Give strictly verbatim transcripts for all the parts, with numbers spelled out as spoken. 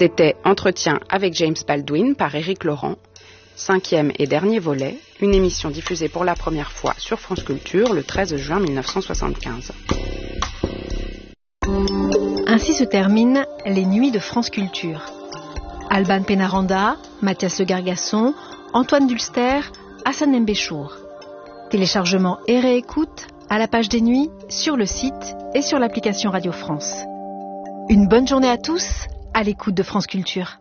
C'était Entretien avec James Baldwin par Éric Laurent, cinquième et dernier volet, une émission diffusée pour la première fois sur France Culture le treize juin mille neuf cent soixante-quinze. Ainsi se terminent les nuits de France Culture. Alban Pénaranda, Mathias Le Gargasson, Antoine Dulster, Hassan Mbéchour. Téléchargement et réécoute à la page des nuits, sur le site et sur l'application Radio France. Une bonne journée à tous, à l'écoute de France Culture.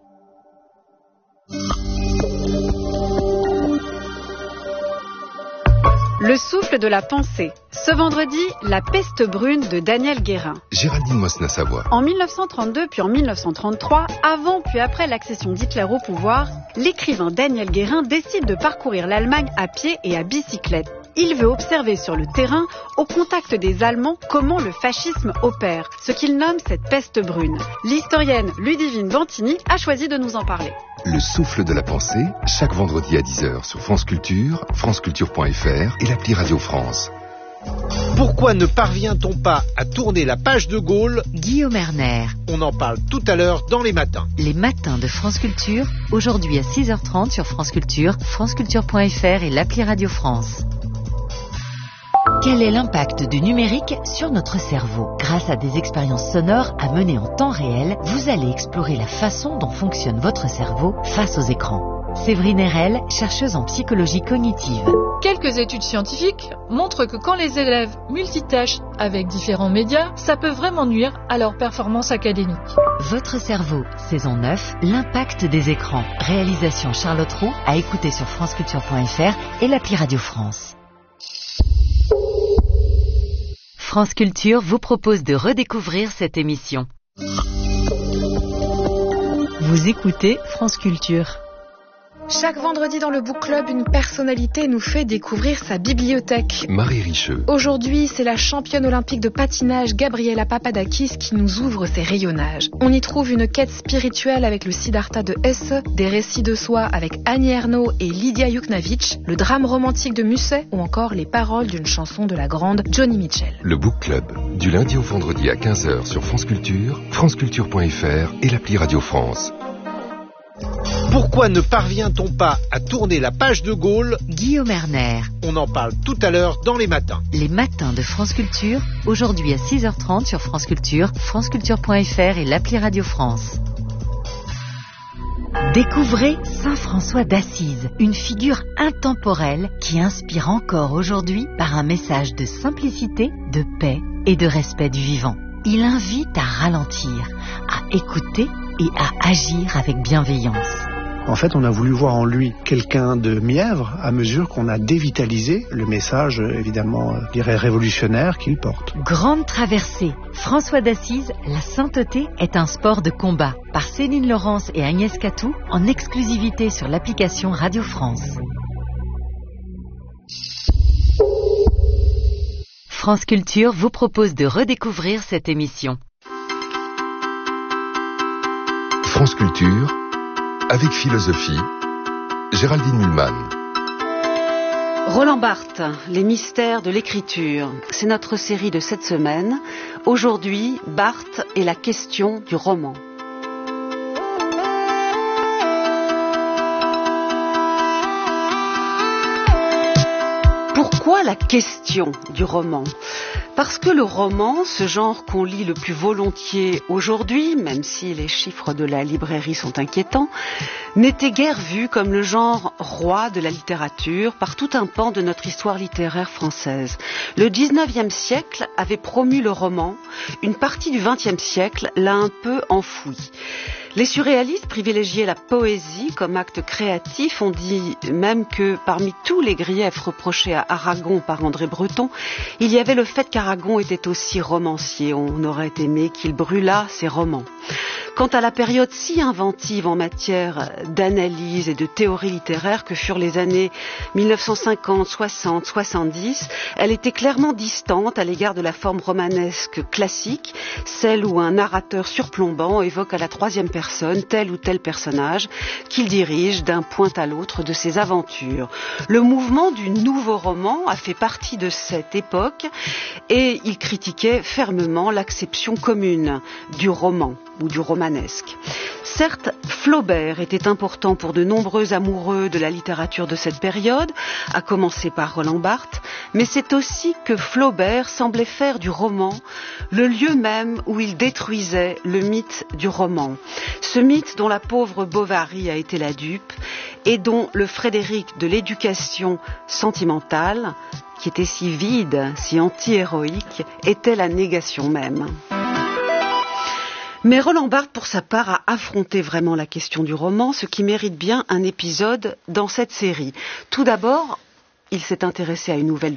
Le souffle de la pensée. Ce vendredi, La peste brune de Daniel Guérin. Géraldine Mosna-Savoie. En mille neuf cent trente-deux puis en mille neuf cent trente-trois, avant puis après l'accession d'Hitler au pouvoir, l'écrivain Daniel Guérin décide de parcourir l'Allemagne à pied et à bicyclette. Il veut observer sur le terrain, au contact des Allemands, comment le fascisme opère, ce qu'il nomme cette peste brune. L'historienne Ludivine Bantini a choisi de nous en parler. Le souffle de la pensée, chaque vendredi à dix heures sur France Culture, franceculture point f r et l'appli Radio France. Pourquoi ne parvient-on pas à tourner la page de Gaulle? Guillaume Erner. On en parle tout à l'heure dans les matins. Les matins de France Culture, aujourd'hui à six heures trente sur France Culture, franceculture point f r et l'appli Radio France. Quel est l'impact du numérique sur notre cerveau? Grâce à des expériences sonores à mener en temps réel, vous allez explorer la façon dont fonctionne votre cerveau face aux écrans. Séverine Erel, chercheuse en psychologie cognitive. Quelques études scientifiques montrent que quand les élèves multitâchent avec différents médias, ça peut vraiment nuire à leur performance académique. Votre cerveau, saison neuf, l'impact des écrans. Réalisation Charlotte Roux, à écouter sur franceculture point f r et l'appli Radio France. France Culture vous propose de redécouvrir cette émission. Vous écoutez France Culture. Chaque vendredi dans le Book Club, une personnalité nous fait découvrir sa bibliothèque. Marie Richeux. Aujourd'hui, c'est la championne olympique de patinage Gabriela Papadakis qui nous ouvre ses rayonnages. On y trouve une quête spirituelle avec le Siddhartha de Hesse, des récits de soi avec Annie Ernaux et Lydia Yuknavitch, le drame romantique de Musset ou encore les paroles d'une chanson de la grande Joni Mitchell. Le Book Club, du lundi au vendredi à quinze heures sur France Culture, franceculture point f r et l'appli Radio France. Pourquoi ne parvient-on pas à tourner la page de Gaulle? Guillaume Erner. On en parle tout à l'heure dans les matins. Les matins de France Culture, aujourd'hui à six heures trente sur France Culture, franceculture point f r et l'appli Radio France. Découvrez Saint François d'Assise, une figure intemporelle qui inspire encore aujourd'hui par un message de simplicité, de paix et de respect du vivant. Il invite à ralentir, à écouter et à agir avec bienveillance. En fait, on a voulu voir en lui quelqu'un de mièvre à mesure qu'on a dévitalisé le message, évidemment, je dirais révolutionnaire qu'il porte. Grande traversée. François d'Assise, la sainteté est un sport de combat. Par Céline Laurence et Agnès Catou, en exclusivité sur l'application Radio France. France Culture vous propose de redécouvrir cette émission. France Culture, avec philosophie, Géraldine Mulman. Roland Barthes, les mystères de l'écriture. C'est notre série de cette semaine. Aujourd'hui, Barthes et la question du roman. Pourquoi la question du roman ? Parce que le roman, ce genre qu'on lit le plus volontiers aujourd'hui, même si les chiffres de la librairie sont inquiétants, n'était guère vu comme le genre roi de la littérature par tout un pan de notre histoire littéraire française. Le dix-neuvième siècle avait promu le roman, une partie du vingtième siècle l'a un peu enfoui. Les surréalistes privilégiaient la poésie comme acte créatif. On dit même que parmi tous les griefs reprochés à Aragon par André Breton, il y avait le fait qu'Aragon était aussi romancier. On aurait aimé qu'il brûlât ses romans. Quant à la période si inventive en matière d'analyse et de théorie littéraire que furent les années mille neuf cent cinquante, soixante, soixante-dix, elle était clairement distante à l'égard de la forme romanesque classique, celle où un narrateur surplombant évoque à la troisième personne tel ou tel personnage qu'il dirige d'un point à l'autre de ses aventures. Le mouvement du nouveau roman a fait partie de cette époque et il critiquait fermement l'acception commune du roman ou du romanesque. Certes, Flaubert était important pour de nombreux amoureux de la littérature de cette période, à commencer par Roland Barthes, mais c'est aussi que Flaubert semblait faire du roman le lieu même où il détruisait le mythe du roman. Ce mythe dont la pauvre Bovary a été la dupe et dont le Frédéric de l'éducation sentimentale, qui était si vide, si anti-héroïque, était la négation même. Mais Roland Barthes, pour sa part, a affronté vraiment la question du roman, ce qui mérite bien un épisode dans cette série. Tout d'abord, il s'est intéressé à une nouvelle